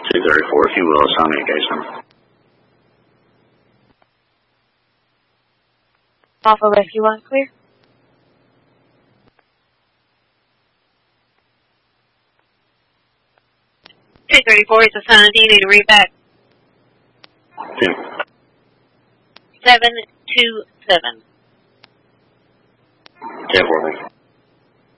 234, if you will, assign me a case number. Alpha Rescue 1, clear. 234 is assigned. Do you need to read back? 727. 10-4,